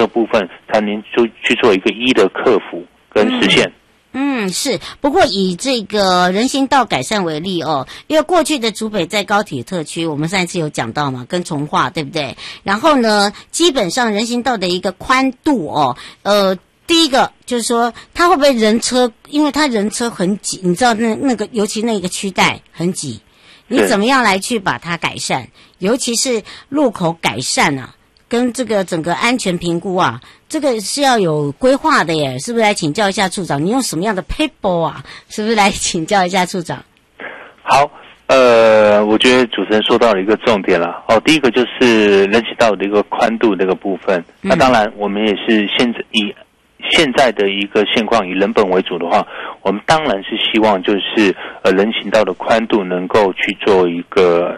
部分才能去做一个一的克服跟实现。 是。不过以这个人行道改善为例哦，因为过去的竹北在高铁特区，我们上一次有讲到嘛，跟重划对不对？然后呢，基本上人行道的一个宽度哦，第一个就是说，它会不会人车？因为它人车很挤，你知道那个，尤其那个区带很挤，你怎么样来去把它改善？尤其是路口改善啊，跟这个整个安全评估啊，这个是要有规划的耶，是不是？来请教一下处长，你用什么样的 paper 啊？是不是来请教一下处长？ 好。我觉得主持人说到了一个重点了。第一个就是人行道的一个宽度这个部分。那当然，我们也是以现在的一个现况以人本为主的话，我们当然是希望就是人行道的宽度能够去做一个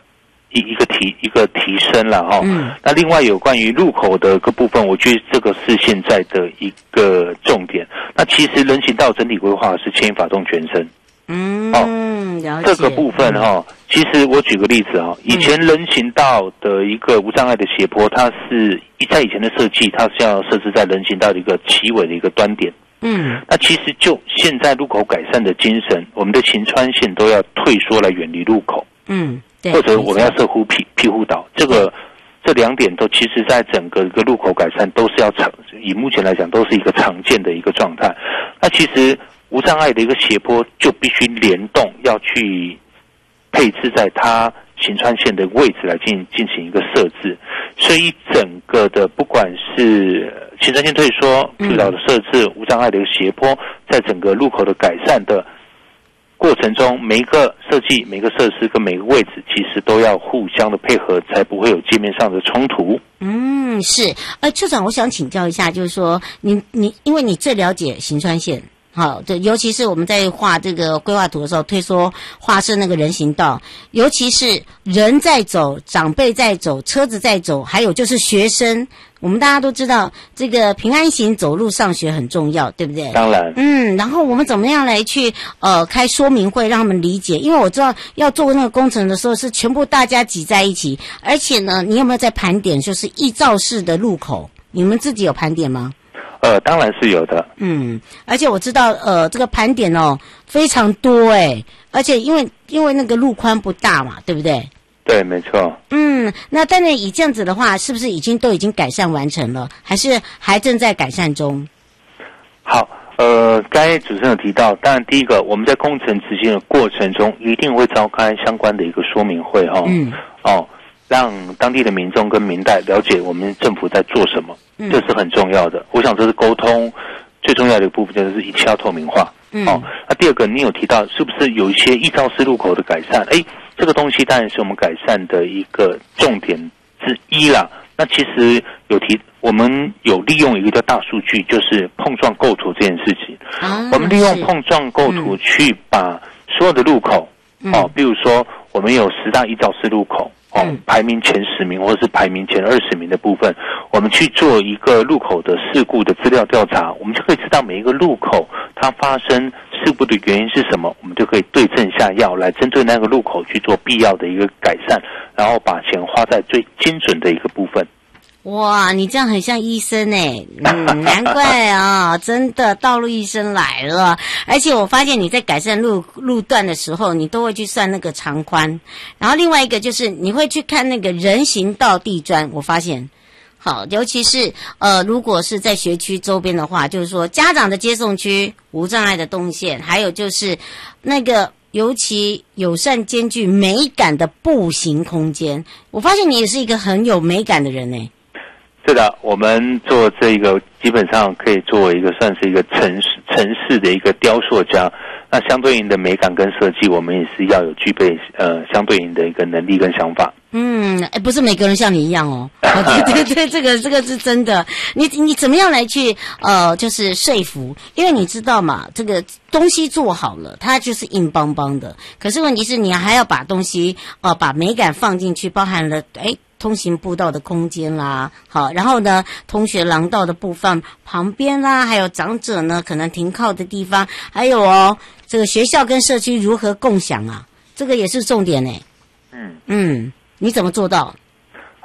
提升了哈。那另外有关于路口的个部分，我觉得这个是现在的一个重点。那其实人行道整体规划是牵一发动全身。 了解。 这个部分其实我举个例子以前人行道的一个无障碍的斜坡，它是在以前的设计，它是要设置在人行道的一个齐尾的一个端点。那其实就现在路口改善的精神，我们的行穿线都要退缩来远离路口。 对。 或者我们要设庇护岛，这两点都其实在整个一个路口改善都是以目前来讲都是一个常见的一个状态。那其实无障碍的一个斜坡就必须联动，要去配置在它行穿线的位置来进行一个设置。所以整个的不管是行穿线退缩、庇护岛的设置、无障碍的一个斜坡，在整个路口的改善的过程中，每一个设计、每个设施跟每个位置，其实都要互相的配合，才不会有界面上的冲突。 是。处长，我想请教一下，就是说，你因为你最了解行穿线。好，对，尤其是我们在画这个规划图的时候，推说画设那个人行道，尤其是人在走，长辈在走，车子在走，还有就是学生，我们大家都知道这个平安行走路上学很重要，对不对？ 当然。 然后我们怎么样来去开说明会让他们理解？因为我知道要做那个工程的时候是全部大家挤在一起，而且呢，你有没有在盘点就是易肇事的路口？你们自己有盘点吗？ 当然是有的。 而且我知道这个盘点非常多而且因为那个路宽不大嘛，对不对？ 对，没错。 那当然以这样子的话，是不是都已经改善完成了，还是还正在改善中？好， 刚才主持人有提到，当然第一个我们在工程执行的过程中，一定会召开相关的一个说明会让当地的民众跟民代了解我们政府在做什么，这是很重要的。我想这是沟通最重要的一个部分，就是一切要透明化。那第二个，你有提到是不是有一些易肇事路口的改善？这个东西当然是我们改善的一个重点之一啦。那其实我们有利用一个叫大数据，就是碰撞构图这件事情。我们利用碰撞构图去把所有的路口，比如说我们有10大易肇事路口。排名前10名或是排名前20名的部分，我们去做一个路口的事故的资料调查，我们就可以知道每一个路口它发生事故的原因是什么，我们就可以对症下药，来针对那个路口去做必要的一个改善，然后把钱花在最精准的一个部分。 哇，你这样很像医生难怪啊，真的道路医生来了。而且我发现你在改善路段的时候，你都会去算那个长宽，然后另外一个就是你会去看那个人行道地砖，我发现好，尤其是如果是在学区周边的话，就是说家长的接送区、无障碍的动线，还有就是那个尤其友善兼具美感的步行空间。我发现你也是一个很有美感的人是的，我们做这个基本上可以作为一个算是一个城市的一个雕塑家。那相对应的美感跟设计，我们也是要有具备相对应的一个能力跟想法。 不是每个人像你一样哦。对，这个是真的。你怎么样来去就是说服？因为你知道嘛，这个东西做好了，它就是硬邦邦的。可是问题是你还要把东西把美感放进去，包含了通行步道的空间啦，好，然后呢，通学廊道的部分旁边啦，还有长者呢可能停靠的地方，还有这个学校跟社区如何共享啊，这个也是重点你怎么做到？ 好，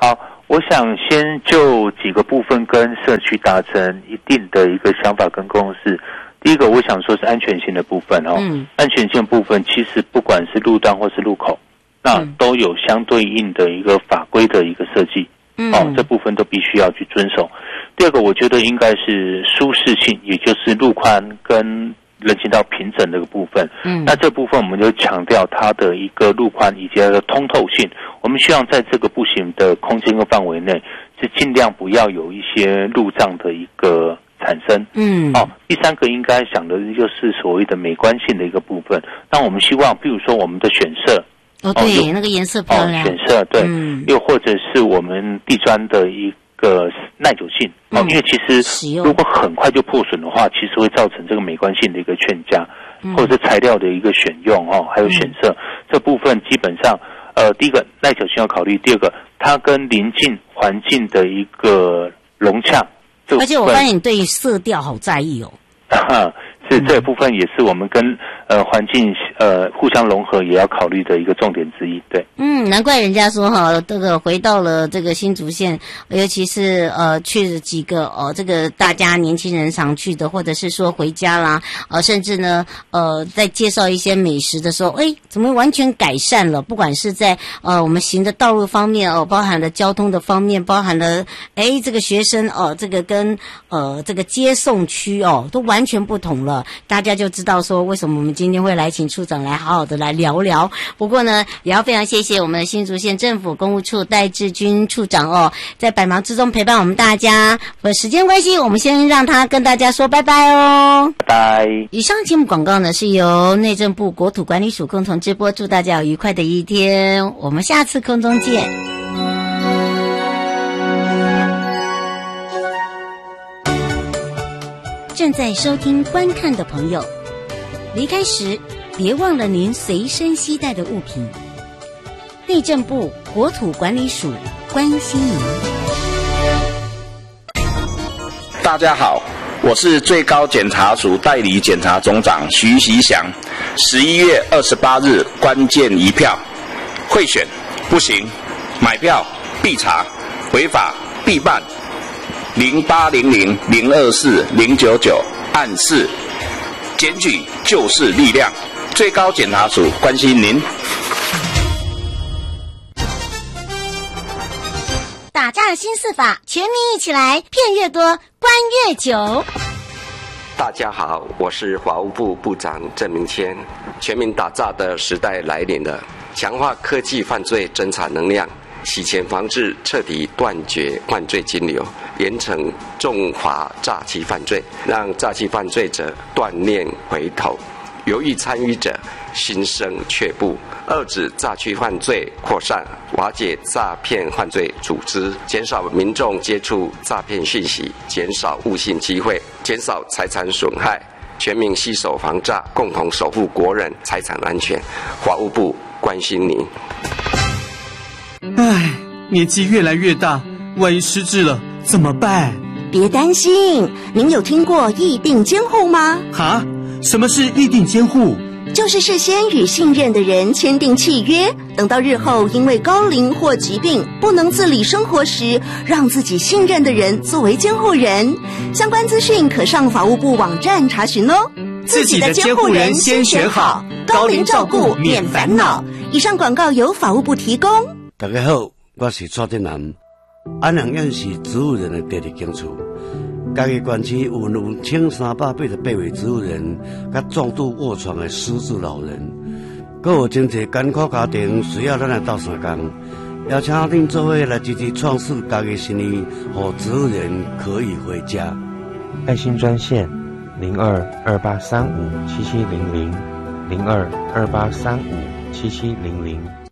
我想先就几个部分跟社区达成一定的一个想法跟共识。第一个，我想说是安全性的部分哦。安全性部分其实不管是路段或是路口，那都有相对应的一个法规的一个设计。这部分都必须要去遵守。第二个，我觉得应该是舒适性，也就是路宽跟人行道平整这个部分。那这部分我们就强调它的一个路宽以及它的通透性。我们希望在这个步行的空间跟范围内，是尽量不要有一些路障的一个产生。第三个应该想的就是所谓的美观性的一个部分。那我们希望，比如说我们的选色。 对，那个颜色漂亮。 选色对，又或者是我们地砖的一个耐久性。因为其实如果很快就破损的话，其实会造成这个美观性的一个欠佳，或者是材料的一个选用还有选色这部分基本上，第一个耐久性要考虑，第二个它跟邻近环境的一个融洽。 而且我发现你对色调好在意哦。 是这部分也是我们跟环境互相融合也要考虑的一个重点之一。对， 难怪人家说这个回到了这个新竹县，尤其是去了几个这个大家年轻人常去的，或者是说回家啦，甚至呢在介绍一些美食的时候，怎么完全改善了？不管是在我们行的道路方面包含了交通的方面，包含了这个学生这个跟这个接送区都完全不同了。大家就知道说为什么我们今天会来请处长来好好的来聊聊。不过呢，也要非常谢谢我们的新竹县政府公务处戴志军处长在百忙之中陪伴我们大家。时间关系，我们先让他跟大家说拜拜哦。 拜拜。 以上节目广告呢是由内政部国土管理署共同直播，祝大家有愉快的一天。我们下次空中见。正在收听观看的朋友，离开时别忘了您随身携带的物品。内政部国土管理署关心您。 大家好，我是最高检察署代理检察总长徐习祥。11月28日关键一票，贿选不行，买票必查，违法必办。0800-024-099按4，检举就是力量。最高检察署关心您。 打诈新4法，全民一起来，骗越多，关越久。 大家好，我是法务部部长郑明谦。全民打诈的时代来临了，强化科技犯罪侦查能量，洗钱防治，彻底断绝犯罪金流，严惩重罚诈欺犯罪，让诈欺犯罪者断念回头，犹豫参与者心生却步，遏止诈欺犯罪扩散，瓦解诈骗犯罪组织，减少民众接触诈骗讯息，减少误信机会，减少财产损害，全民携手防诈，共同守护国人财产安全。法务部关心您。 唉，年纪越来越大，万一失智了怎么办？ 别担心，您有听过议定监护吗？ 哈？什么是议定监护？ 就是事先与信任的人签订契约，等到日后因为高龄或疾病不能自理生活时，让自己信任的人作为监护人。相关资讯可上法务部网站查询哦。 自己的监护人先选好， 高龄照顾免烦恼。以上广告由法务部提供。 大家好，我是蔡振南。安良院是植物人的第二间厝，家己县区有1388位植物人，甲重度卧床的失智老人，还有真侪艰苦家庭需要咱来斗相共，邀请恁做伙来支持创世家己生意，让植物人可以回家。 爱心专线0228357700，0228357700。